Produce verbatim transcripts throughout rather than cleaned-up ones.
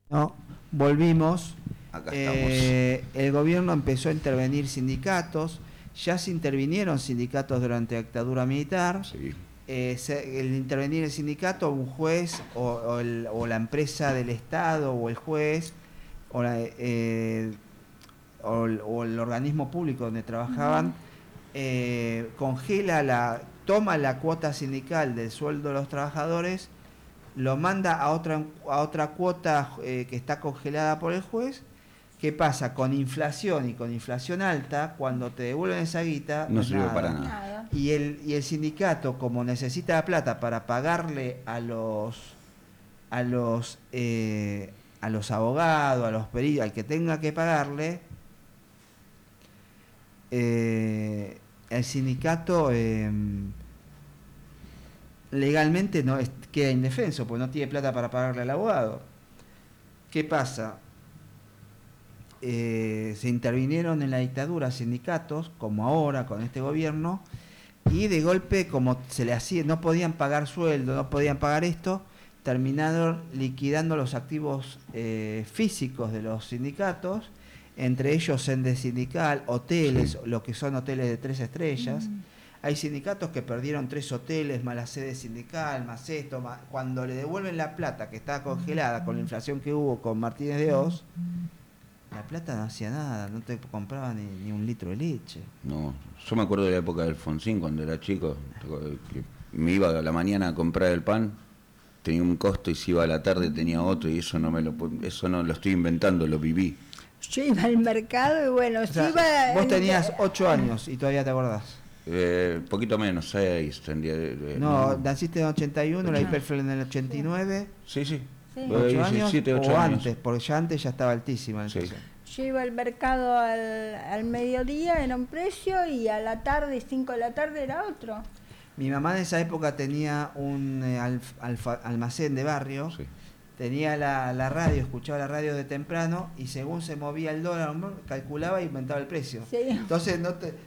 No, volvimos. Acá Eh, el gobierno empezó a intervenir sindicatos, ya se intervinieron sindicatos durante la dictadura militar. Sí. Eh, se, el intervenir el sindicato, un juez o, o, el, o la empresa del Estado o el juez o, la, eh, o, el, o el organismo público donde trabajaban, eh, congela la, toma la cuota sindical del sueldo de los trabajadores, lo manda a otra, a otra cuota eh, que está congelada por el juez. ¿Qué pasa? Con inflación y con inflación alta, cuando te devuelven esa guita, no sirve nada. para nada. Y el, y el sindicato, como necesita la plata para pagarle a los a los eh, a los abogados, a los peritos, al que tenga que pagarle, eh, el sindicato eh, legalmente no es, queda indefenso, porque no tiene plata para pagarle al abogado. ¿Qué pasa? Eh, se intervinieron en la dictadura sindicatos, como ahora con este gobierno, y de golpe, como se le hacía, no podían pagar sueldo, no podían pagar esto, terminaron liquidando los activos eh, físicos de los sindicatos, entre ellos Sende Sindical, hoteles, sí. Lo que son hoteles de tres estrellas. Mm. Hay sindicatos que perdieron tres hoteles, más la sede sindical, más esto, más, cuando le devuelven la plata que está congelada con la inflación que hubo con Martínez de Oz, la plata no hacía nada, no te compraba ni, ni un litro de leche. No, yo me acuerdo de la época de Alfonsín, cuando era chico, que me iba a la mañana a comprar el pan, tenía un costo y si iba a la tarde tenía otro, y eso no me lo eso no lo estoy inventando, lo viví. Yo iba al mercado y bueno, o sea, iba... Vos tenías ocho años y todavía te acordás. Eh, poquito menos, seis tendría. Eh, no, no, naciste en el ochenta y uno, la Hiperflor en el ochenta y nueve. Sí, sí. Sí. ¿ocho años siete, ocho o años. Antes? Porque ya antes ya estaba altísima. Sí. Yo iba al mercado al, al mediodía, era un precio, y a la tarde, cinco de la tarde, era otro. Mi mamá en esa época tenía un eh, alf, alfa, almacén de barrio, sí. Tenía la, la radio, escuchaba la radio de temprano, y según se movía el dólar, calculaba y inventaba el precio. Sí. Entonces, no te...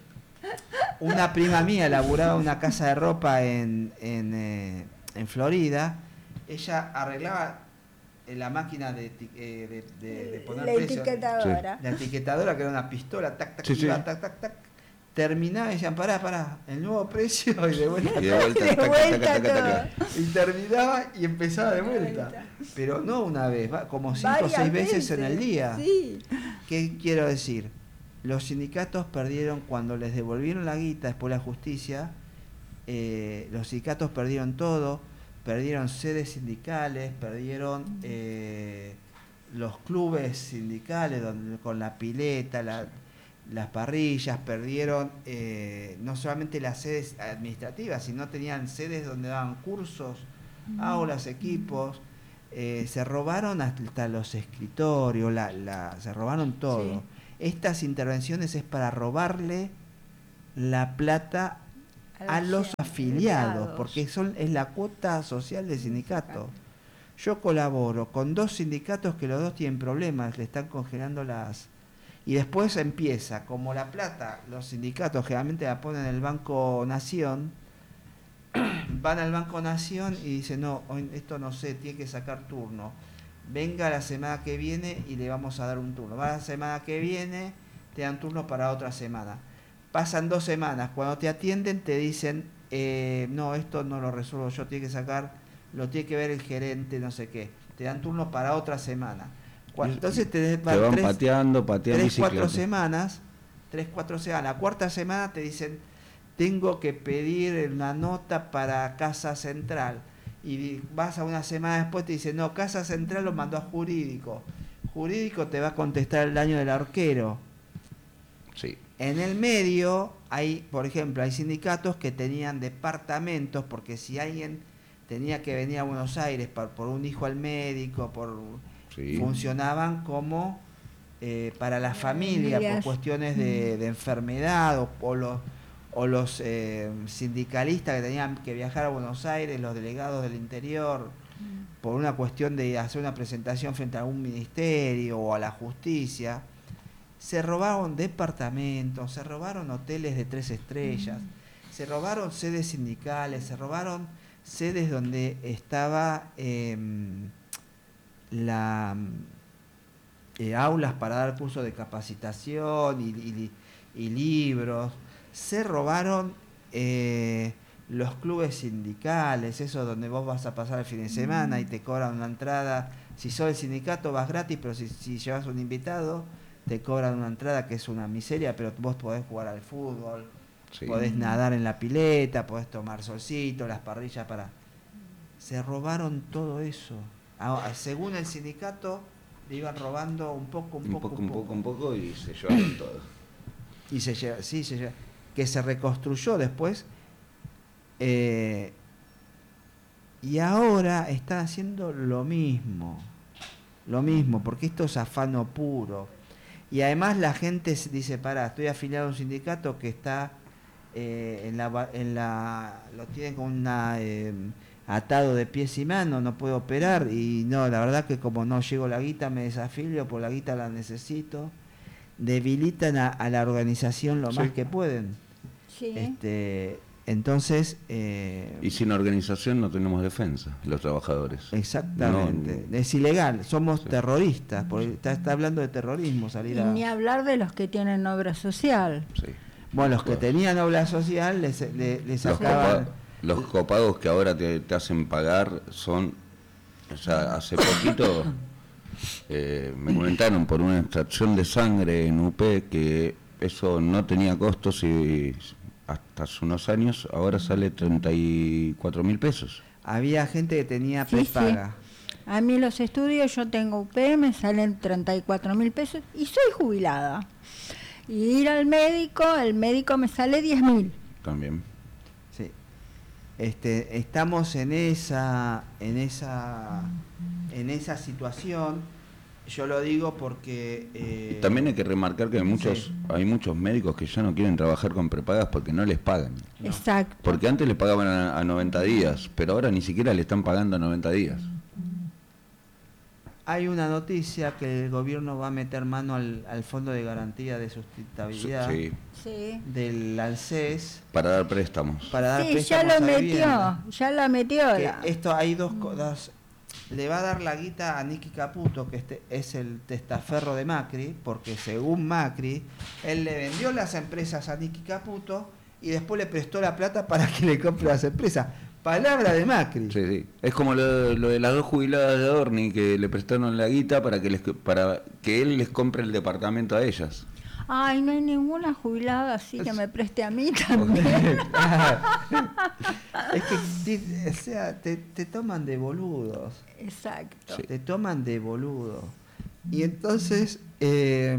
una prima mía laburaba en una casa de ropa en, en, eh, en Florida. Ella arreglaba la máquina de, eh, de, de, de poner la precio. Etiquetadora. Sí. La etiquetadora, que era una pistola, tac, tac, sí, iba, sí. tac, tac, tac. Terminaba y decían, pará, pará, el nuevo precio, y de vuelta. Y de vuelta, de tac, vuelta tac, tac, tac, tac, y terminaba y empezaba de vuelta. Pero no una vez, como cinco o seis veces, veces en el día. Sí. ¿Qué quiero decir? Los sindicatos perdieron, cuando les devolvieron la guita después de la justicia, eh, los sindicatos perdieron todo, perdieron sedes sindicales, perdieron eh, los clubes sindicales donde, con la pileta, la, las parrillas, perdieron eh, no solamente las sedes administrativas, sino tenían sedes donde daban cursos, aulas, equipos, eh, se robaron hasta los escritorios, la, la, se robaron todo. Sí. Estas intervenciones es para robarle la plata a, a los afiliados, porque son es la cuota social del sindicato. Yo colaboro con dos sindicatos que los dos tienen problemas, le están congelando las... Y después empieza, como la plata, los sindicatos generalmente la ponen en el Banco Nación, van al Banco Nación y dicen, no, esto no sé, tiene que sacar turno. Venga la semana que viene y le vamos a dar un turno. Va la semana que viene, te dan turno para otra semana. Pasan dos semanas, cuando te atienden te dicen, eh, no, esto no lo resuelvo yo, tiene que sacar, lo tiene que ver el gerente, no sé qué. Te dan turno para otra semana. Cuando, entonces te, te van tres, pateando, pateando tres, cuatro semanas, tres, cuatro semanas. La cuarta semana te dicen, tengo que pedir una nota para Casa Central. Y vas a una semana después te dicen, no, Casa Central lo mandó a Jurídico. Jurídico te va a contestar el daño del arquero. Sí. En el medio hay, por ejemplo, hay sindicatos que tenían departamentos, porque si alguien tenía que venir a Buenos Aires por, por un hijo al médico, por sí. funcionaban como eh, para la familia, por cuestiones de, de enfermedad, o, o los o los eh, sindicalistas que tenían que viajar a Buenos Aires, los delegados del interior, mm. por una cuestión de hacer una presentación frente a algún ministerio o a la justicia, se robaron departamentos, se robaron hoteles de tres estrellas, mm. se robaron sedes sindicales, se robaron sedes donde estaba eh, la eh, aulas para dar cursos de capacitación y, y, y libros, se robaron eh, los clubes sindicales, eso donde vos vas a pasar el fin de semana y te cobran una entrada. Si sos el sindicato vas gratis, pero si, si llevas un invitado te cobran una entrada que es una miseria, pero vos podés jugar al fútbol, sí. podés nadar en la pileta, podés tomar solcito, las parrillas para... Se robaron todo eso. Ahora, según el sindicato, le iban robando un poco, un, un poco, poco, un poco, un poco y se llevaron todo. Y se lleva, sí, se lleva, que se reconstruyó después. Eh, y ahora están haciendo lo mismo. Lo mismo, porque esto es afano puro. Y además la gente dice, pará, estoy afiliado a un sindicato que está eh, en la... En la lo tienen con una... Eh, atado de pies y manos, no puedo operar, y no, la verdad que como no llego la guita me desafilio, por la guita la necesito. Debilitan a, a la organización lo sí. más que pueden. Sí. Este, entonces... Eh, y sin organización no tenemos defensa, los trabajadores. Exactamente. No, es ilegal, somos sí. terroristas, porque está, está hablando de terrorismo salir y a... ni hablar de los que tienen obra social. Sí. Bueno, los que bueno. tenían obra social les, les, les sacaban... Los copagos que ahora te, te hacen pagar son, o sea, hace poquito eh, me comentaron por una extracción de sangre en U P que eso no tenía costos y hasta hace unos años ahora sale treinta y cuatro mil pesos. Había gente que tenía sí, prepaga. Sí. A mí los estudios, yo tengo U P, me salen treinta y cuatro mil pesos y soy jubilada. Y ir al médico, el médico me sale diez mil. También. Este, estamos en esa, en esa, en esa situación. Yo lo digo porque eh, y también hay que remarcar que hay muchos, sí. hay muchos médicos que ya no quieren trabajar con prepagas porque no les pagan. No. Exacto. Porque antes les pagaban a, a noventa días, pero ahora ni siquiera le están pagando a noventa días. Hay una noticia que el gobierno va a meter mano al, al Fondo de Garantía de Sustentabilidad sí. Sí. del ANSES para dar préstamos. Para dar sí, préstamos ya lo a metió, vivienda. ya lo metió. Que La... Esto hay dos cosas. Le va a dar la guita a Nicky Caputo, que este es el testaferro de Macri, porque según Macri, él le vendió las empresas a Nicky Caputo y después le prestó la plata para que le compre las empresas. Palabra de Macri. Sí, sí. Es como lo, lo de las dos jubiladas de Adorni que le prestaron la guita para que les para que él les compre el departamento a ellas. Ay, no hay ninguna jubilada así que me preste a mí también. Es que o sea, te, te toman de boludos. Exacto. Sí. Te toman de boludo. Y entonces eh,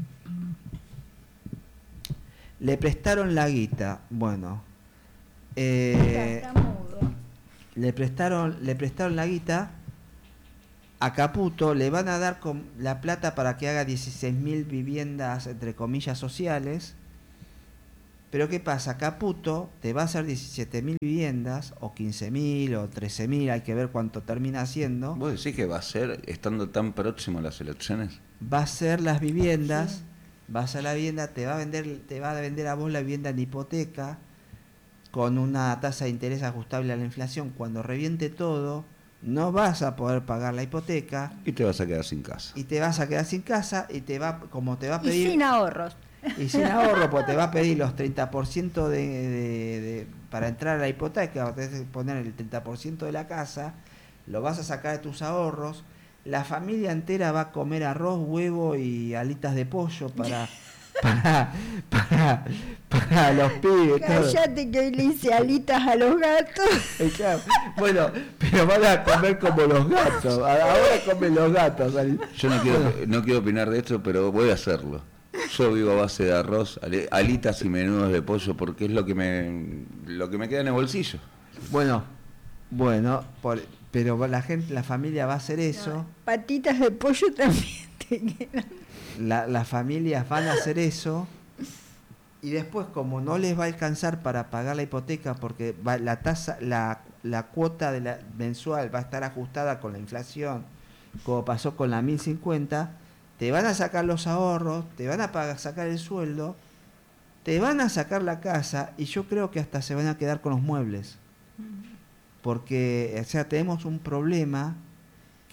le prestaron la guita. Bueno. Eh, le prestaron le prestaron la guita a Caputo, le van a dar con la plata para que haga dieciséis mil viviendas entre comillas sociales, pero ¿qué pasa? Caputo te va a hacer diecisiete mil viviendas o quince mil o trece mil, hay que ver cuánto termina haciendo. ¿Vos decís que va a ser, estando tan próximo a las elecciones? Va a ser las viviendas, sí. va a ser la vivienda, te va a vender te va a vender a vos la vivienda en hipoteca con una tasa de interés ajustable a la inflación. Cuando reviente todo, no vas a poder pagar la hipoteca. Y te vas a quedar sin casa. Y te vas a quedar sin casa y te va, como te va a pedir... Y sin ahorros. Y sin ahorro, porque te va a pedir los treinta por ciento de, de, de, para entrar a la hipoteca, vas a poner el treinta por ciento de la casa, lo vas a sacar de tus ahorros, la familia entera va a comer arroz, huevo y alitas de pollo para... Para, para, para los pibes. Cállate que hoy le hice alitas a los gatos. Bueno, pero van a comer como los gatos. Ahora comen los gatos. Yo no quiero, no quiero opinar de esto, pero voy a hacerlo. Yo vivo a base de arroz, alitas y menudos de pollo, porque es lo que me, lo que me queda en el bolsillo. Bueno, bueno, por, pero la gente, la familia va a hacer eso. No, patitas de pollo también te quedan. La, las familias van a hacer eso y después, como no les va a alcanzar para pagar la hipoteca, porque va, la tasa, la, la cuota de la mensual va a estar ajustada con la inflación, como pasó con la mil cincuenta, te van a sacar los ahorros, te van a pagar, sacar el sueldo, te van a sacar la casa y yo creo que hasta se van a quedar con los muebles, porque, o sea, tenemos un problema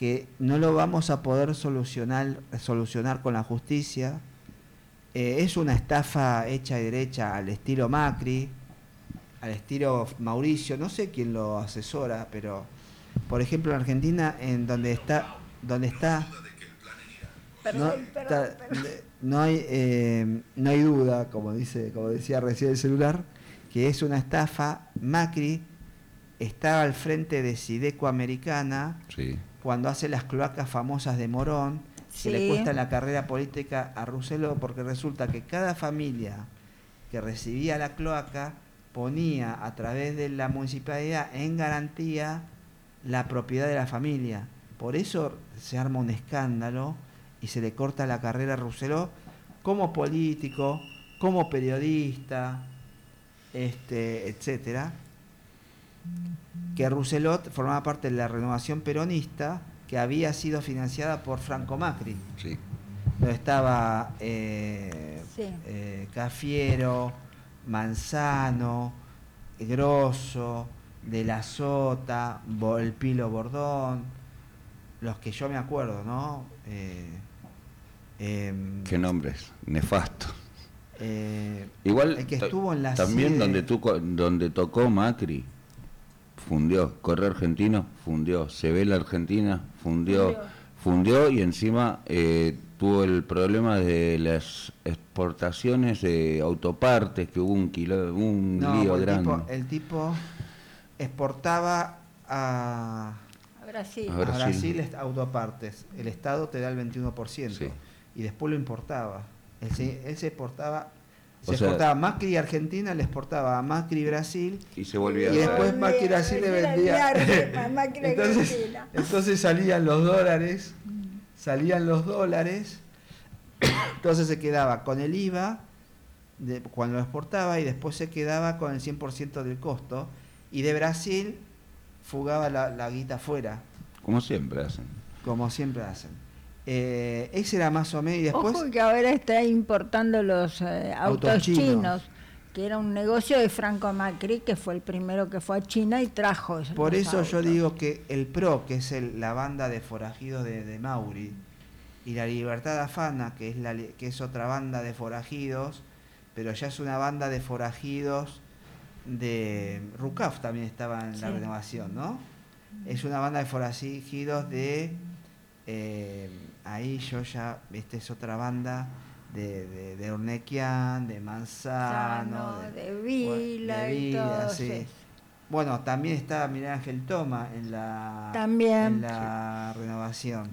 que no lo vamos a poder solucionar, solucionar con la justicia. Eh, es una estafa hecha y derecha al estilo Macri, al estilo Mauricio, no sé quién lo asesora, pero por ejemplo en Argentina, en donde está, donde está, Perdón, no, perdón, está- perdón. no hay, eh, no hay duda, como dice, como decía recién el celular, que es una estafa. Macri estaba al frente de Sideco Americana Sí. cuando hace las cloacas famosas de Morón, Sí. que le cuesta la carrera política a Rousselot, porque resulta que cada familia que recibía la cloaca ponía a través de la municipalidad en garantía la propiedad de la familia. Por eso se arma un escándalo y se le corta la carrera a Rousselot como político, como periodista, este, etcétera. Que Rousselot formaba parte de la renovación peronista que había sido financiada por Franco Macri, Sí. donde estaba eh, Sí. eh, Cafiero, Manzano, Grosso, De la Sota, Bo- el Pilo Bordón, los que yo me acuerdo, ¿no? Eh, em, Qué nombres, nefasto. eh, Igual el que ta- estuvo en la también CIDE, donde, tuco- donde tocó Macri, fundió. Correo Argentino, fundió. Sebel Argentina, fundió. Fundió. Fundió y encima eh, tuvo el problema de las exportaciones de autopartes, que hubo un, kilo, un no, lío el grande. tipo, el tipo exportaba a, A Brasil. A a Brasil. Brasil est- autopartes. El Estado te da el veintiuno por ciento Sí. y después lo importaba. Él se, él se exportaba, se O sea- exportaba Macri Argentina, le exportaba a Macri Brasil. Y se volvía Y a después hacer. Macri Brasil le vendía. entonces, Argentina. entonces salían los dólares, salían los dólares, entonces se quedaba con el I V A de, cuando lo exportaba y después se quedaba con el cien por ciento del costo y de Brasil fugaba la, la guita afuera, Como siempre hacen. como siempre hacen. Eh, ese era más o menos y después... Ojo que ahora está importando los eh, autos, Autos chinos. chinos, que era un negocio de Franco Macri, que fue el primero que fue a China y trajo esos Por los eso yo autos. digo que el P R O, que es el- la banda de forajidos de, de Mauri, y la Libertad Afana, que es, la, li- que es otra banda de forajidos, pero ya es una banda de forajidos de... Rucaf también estaba en la Sí. renovación, ¿no? Es una banda de forajidos de... eh, ahí yo ya, esta es otra banda de, de, de Ornequian, de Manzano, Sano, de, de Vila de y Vila, todo sí. eso. Bueno, también está Miguel Ángel Toma en la, También. en la renovación.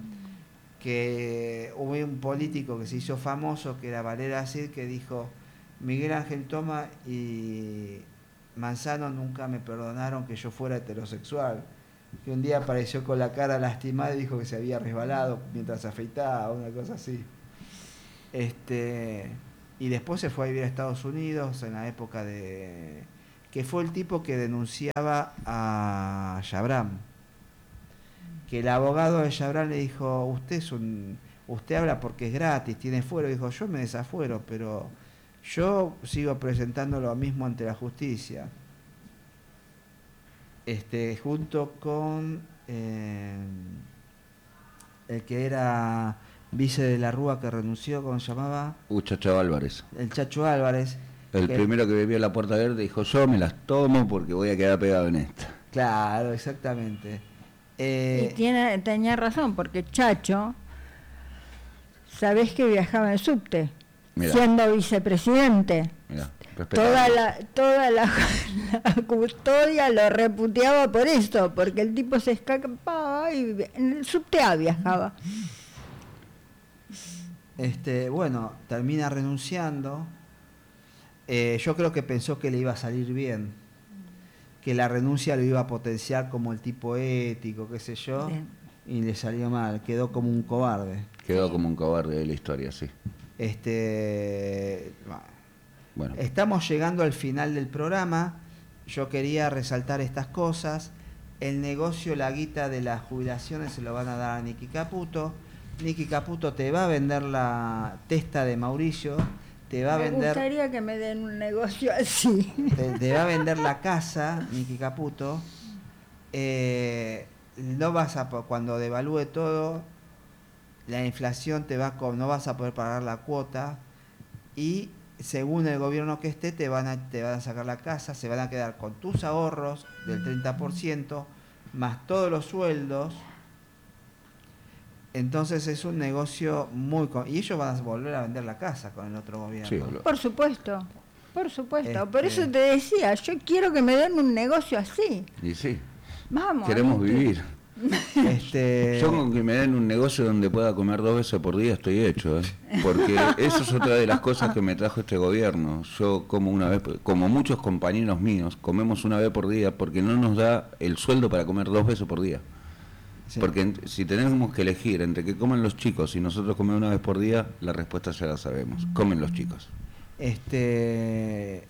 Que hubo un político que se hizo famoso, que era Valera Cid, que dijo: Miguel Ángel Toma y Manzano nunca me perdonaron que yo fuera heterosexual. Que un día apareció con la cara lastimada y dijo que se había resbalado mientras se afeitaba, una cosa así. Este, y después se fue a vivir a Estados Unidos en la época de... que fue el tipo que denunciaba a Chabram. Que el abogado de Chabram le dijo: usted es un... usted habla porque es gratis, tiene fuero. Dijo: yo me desafuero, pero yo sigo presentando lo mismo ante la justicia. Este, junto con eh, el que era vice de la Rúa, que renunció, ¿cómo se llamaba? Uchacho Álvarez. El Chacho Álvarez. El que- primero que bebió la Puerta Verde dijo: yo me las tomo porque voy a quedar pegado en esta. Claro, exactamente. Eh, Y tiene, tenía razón, porque Chacho, ¿sabés que viajaba en subte? Mirá. Siendo vicepresidente. Mirá, Toda respetable. la, toda la, la custodia lo reputeaba por eso, porque el tipo se escapaba y en el subte A viajaba. este, bueno, termina renunciando. Eh, yo creo que pensó que le iba a salir bien, que la renuncia lo iba a potenciar como el tipo ético, qué sé yo, Bien. y le salió mal, quedó como un cobarde. Quedó Sí. como un cobarde de la historia, sí. Este, Bueno, estamos llegando al final del programa. Yo quería resaltar estas cosas. El negocio, la guita de las jubilaciones se lo van a dar a Nicky Caputo. Nicky Caputo te va a vender la testa de Mauricio, te va a Me vender, gustaría que me den un negocio así. te, te va a vender la casa, Nicky Caputo. Eh, no vas a, cuando devalúe todo, la inflación te va a, no vas a poder pagar la cuota y según el gobierno que esté te van a, te van a sacar la casa, se van a quedar con tus ahorros del treinta por ciento más todos los sueldos. Entonces es un negocio muy... Y ellos van a volver a vender la casa con el otro gobierno. Sí, por supuesto, por supuesto. Este... Por eso te decía, yo quiero que me den un negocio así. Y sí, vamos. Queremos vivir. Este... Yo con que me den un negocio donde pueda comer dos veces por día estoy hecho, ¿eh? Porque eso es otra de las cosas que me trajo este gobierno. Yo como una vez, como muchos compañeros míos, comemos una vez por día porque no nos da el sueldo para comer dos veces por día. Sí. Porque si tenemos que elegir entre que comen los chicos y nosotros comemos una vez por día, la respuesta ya la sabemos. Comen los chicos. Este...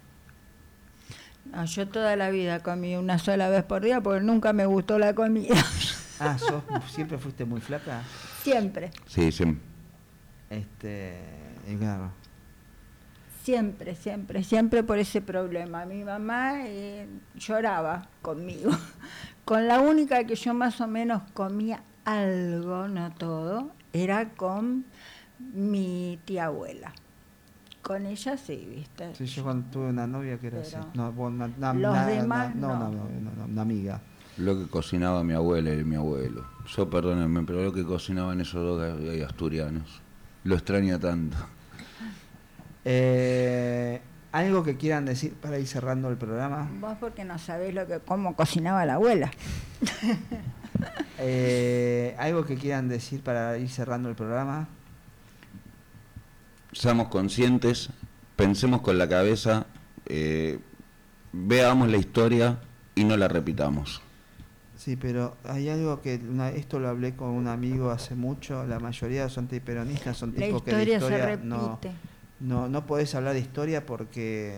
No, yo toda la vida comí una sola vez por día porque nunca me gustó la comida. Ah, ¿sos, ¿siempre fuiste muy flaca? Siempre. Sí, siempre. Este... Claro. Siempre, siempre, siempre por ese problema. Mi mamá eh, lloraba conmigo. Con la única que yo más o menos comía algo, no todo, era con mi tía abuela. Con ella sí, ¿viste? Sí, yo cuando tuve una novia que era Pero así. No, una, una, los una, demás no, no. No, no, no, no, una amiga. Lo que cocinaba mi abuela y mi abuelo. Yo, perdónenme, pero lo que cocinaban esos dos asturianos. Lo extraño tanto. Eh, ¿Algo que quieran decir para ir cerrando el programa? Vos porque no sabés lo que cómo cocinaba la abuela. eh, ¿Algo que quieran decir para ir cerrando el programa? Seamos conscientes, pensemos con la cabeza, eh, veamos la historia y no la repitamos. Sí, pero hay algo que, una, esto lo hablé con un amigo hace mucho, la mayoría de los antiperonistas son la tipos que de historia historia se repite. no, no, no podés hablar de historia porque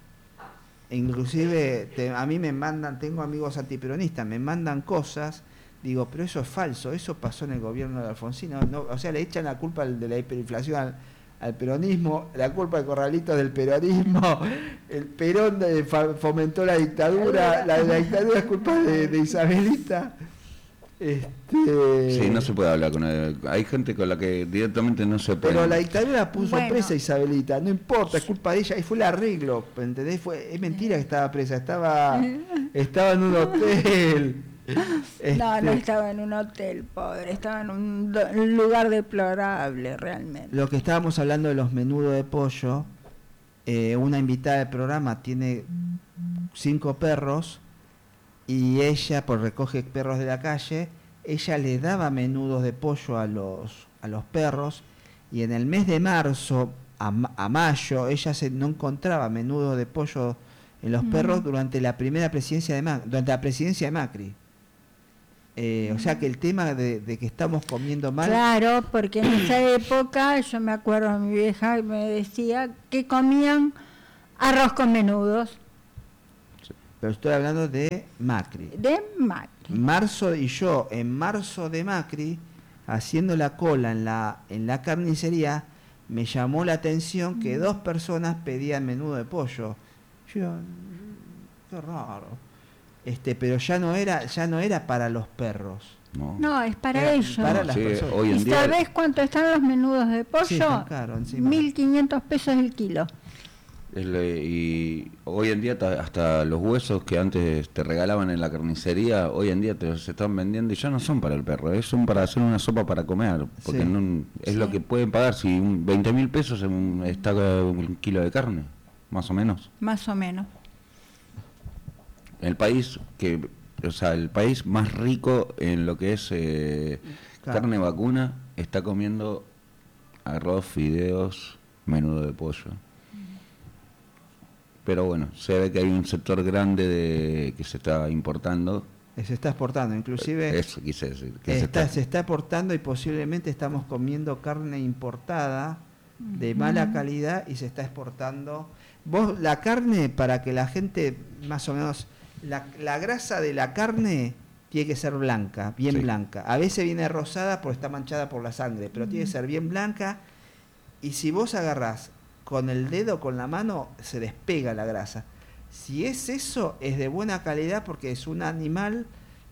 inclusive te, a mí me mandan, tengo amigos antiperonistas, me mandan cosas, digo, pero eso es falso, eso pasó en el gobierno de Alfonsín, no, no, o sea, le echan la culpa de la hiperinflación al, al peronismo, la culpa de Corralito del peronismo, el Perón de, fomentó la dictadura, la, la dictadura es culpa de, de Isabelita. Este... Sí, no se puede hablar con él. Hay gente con la que directamente no se puede. Pero la dictadura puso bueno. presa a Isabelita, no importa, es culpa de ella, y fue el arreglo, ¿entendés? Fue, es mentira que estaba presa, estaba, estaba en un hotel. Este... No, no estaba en un hotel, pobre, estaba en un, do, un lugar deplorable realmente. Lo que estábamos hablando de los menudos de pollo, eh, una invitada del programa tiene cinco perros y ella, por recoge perros de la calle, ella le daba menudos de pollo a los, a los perros y en el mes de marzo a, a mayo ella se, no encontraba menudos de pollo en los mm. perros durante la primera presidencia de Macri, durante la presidencia de Macri. Eh, o sea que el tema de, de que estamos comiendo mal... Claro, porque en esa época yo me acuerdo, mi vieja me decía que comían arroz con menudos. Pero estoy hablando de Macri. De Macri. Marzo, y yo en marzo de Macri, haciendo la cola en la, en la carnicería, me llamó la atención que dos personas pedían menudo de pollo. Yo, qué raro. Este, pero ya no era, ya no era para los perros. No, no es para era ellos. Para las sí, personas. hoy en ¿Y día... sabés cuánto están los menudos de pollo? Sí, están caros, encima. mil quinientos pesos el kilo. Y hoy en día hasta los huesos que antes te regalaban en la carnicería, hoy en día te los están vendiendo y ya no son para el perro, ¿eh? Son para hacer una sopa para comer, porque sí. no, es sí. lo que pueden pagar, si un veinte mil pesos en un, está un kilo de carne, más o menos. Más o menos. El país que, o sea, el país más rico en lo que es eh, claro. carne vacuna está comiendo arroz, fideos, menudo de pollo. Pero bueno, se ve que hay un sector grande de que se está importando. Se está exportando, inclusive. Eso quise decir. Que está, se, está... se está exportando y posiblemente estamos comiendo carne importada de mala calidad y se está exportando. Vos, la carne, para que la gente más o menos. La, la grasa de la carne tiene que ser blanca, bien sí. blanca. A veces viene rosada porque está manchada por la sangre, pero uh-huh. tiene que ser bien blanca. Y si vos agarrás con el dedo, con la mano, se despega la grasa. Si es eso, es de buena calidad porque es un animal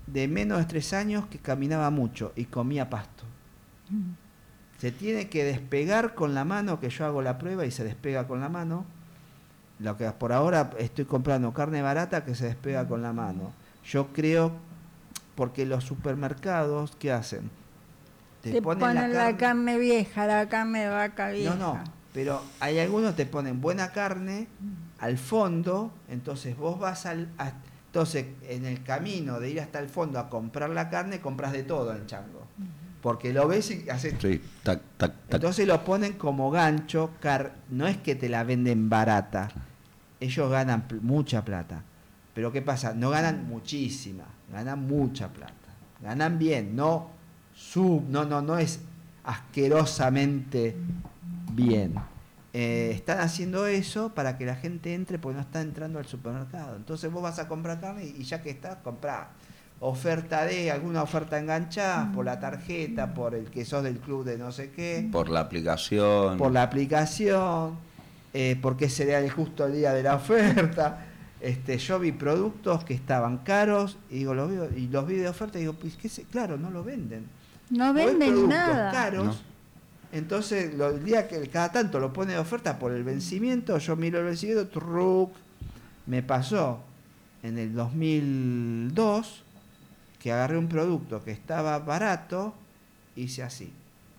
de menos de tres años que caminaba mucho y comía pasto. Se tiene que despegar con la mano, que yo hago la prueba y se despega con la mano. Lo que por ahora estoy comprando carne barata que se despega con la mano. Yo creo, porque los supermercados, ¿qué hacen? Te, te ponen, ponen la, carne, la carne vieja, la carne de vaca vieja. No, no, pero hay algunos que te ponen buena carne al fondo, entonces vos vas al... A, entonces, en el camino de ir hasta el fondo a comprar la carne, compras de todo en Chango. Porque lo ves y haces... Sí, tac, tac, tac. Entonces lo ponen como gancho, car... no es que te la venden barata. Ellos ganan pl- mucha plata. Pero ¿qué pasa? No ganan muchísima, ganan mucha plata. Ganan bien, no sub, no, no, no es asquerosamente bien. Eh, están haciendo eso para que la gente entre porque no está entrando al supermercado. Entonces vos vas a comprar carne y ya que estás, comprás. Oferta de, alguna oferta enganchada por la tarjeta, por el que sos del club de no sé qué. Por la aplicación. Por la aplicación, eh, porque sería el justo el día de la oferta. Este, yo vi productos que estaban caros y digo, los veo, y los vi de oferta y digo, pues qué sé, claro, no lo venden. No venden nada. Caros. No. Entonces, lo, el día que cada tanto lo pone de oferta por el vencimiento, yo miro el vencimiento, truc, me pasó en el dos mil dos que agarré un producto que estaba barato, hice así.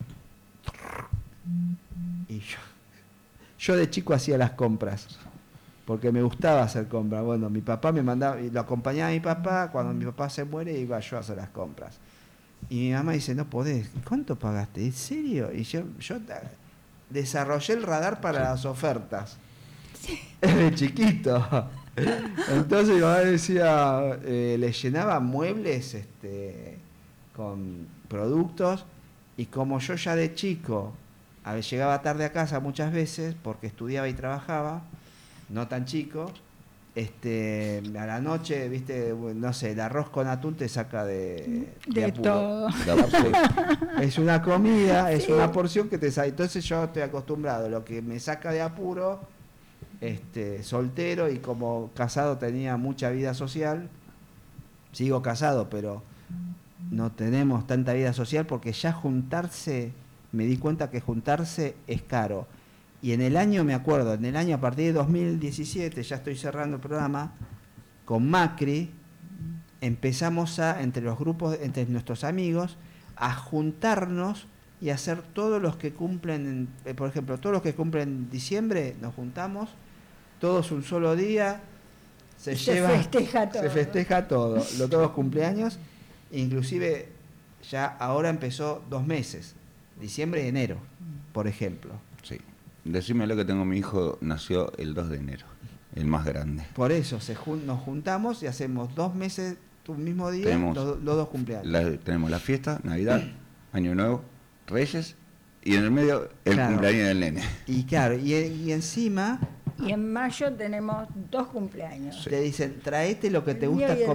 Y yo, yo de chico hacía las compras, porque me gustaba hacer compras. Bueno, mi papá me mandaba, y lo acompañaba a mi papá, cuando mi papá se muere iba yo a hacer las compras. Y mi mamá dice, no podés, ¿cuánto pagaste? ¿En serio? Y yo, yo desarrollé el radar para sí. las ofertas. Sí. De chiquito. Entonces mi mamá decía, eh, le llenaba muebles este, con productos, y como yo ya de chico a ver, llegaba tarde a casa muchas veces porque estudiaba y trabajaba, no tan chico, este, a la noche, viste, no sé, el arroz con atún te saca de, de, de apuro. todo. Es una comida, es sí. una porción que te saca. Entonces yo estoy acostumbrado, lo que me saca de apuro, este, soltero, y como casado tenía mucha vida social, sigo casado, pero no tenemos tanta vida social porque ya juntarse, me di cuenta que juntarse es caro. Y en el año, me acuerdo, en el año a partir de dos mil diecisiete, ya estoy cerrando el programa, con Macri, empezamos a, entre los grupos, entre nuestros amigos, a juntarnos y hacer todos los que cumplen, eh, por ejemplo, todos los que cumplen en diciembre, nos juntamos, todos un solo día, se, se lleva, festeja todo. Se festeja todo, los, todos los cumpleaños, inclusive ya ahora empezó dos meses, diciembre y enero, por ejemplo. Sí. Decímelo que tengo mi hijo, nació el dos de enero, el más grande. Por eso se jun nos juntamos y hacemos dos meses, un mismo día, tenemos los, los dos cumpleaños. La, tenemos la fiesta, Navidad, Año Nuevo, Reyes, y en el medio el claro. cumpleaños del nene. Y claro, y, y encima... Y en mayo tenemos dos cumpleaños. Te dicen, traete lo que te El gusta comer.